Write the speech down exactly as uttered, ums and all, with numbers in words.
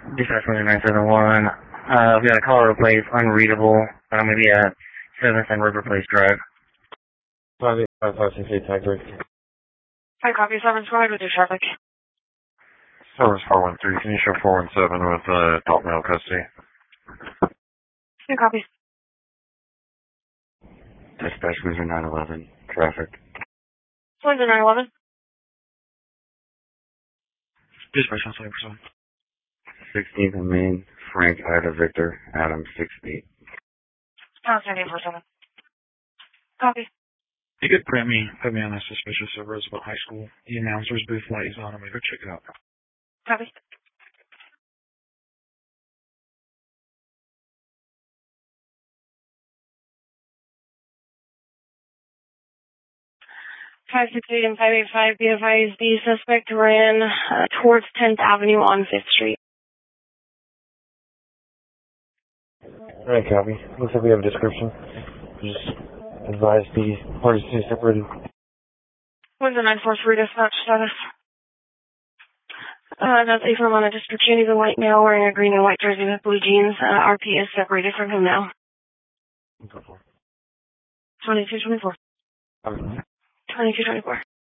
Dispatch nine seven one. Uh, we got a Colorado plate, unreadable. I'm going to be at seventh and River Place Drive. five eight five five six eight tag three. Hi, copy seven squad with your traffic. Service four one three, can you show four one seven with uh, top male custody? Two copies. Dispatch cruiser nine eleven, traffic. When's the nine eleven? Dispatch on Cyber Zone. sixteenth and Main, Frank Ida Victor, Adam six eight. Pound seventy four seven. Copy. You could print me, put me on a suspicious of Roosevelt High School. The announcer's booth light is on. I'm going to go check it out. Copy. five six eight and five eight five, be advised the suspect ran uh, towards tenth Avenue on fifth Street. Alright, copy. Looks like we have a description. Just advise the parties to be separated. When's the nine four three dispatch status? Uh, that's a firm on a description. He's a white male wearing a green and white jersey with blue jeans. Uh, R P is separated from him now. twenty-two twenty-four. Okay. twenty-two twenty-four.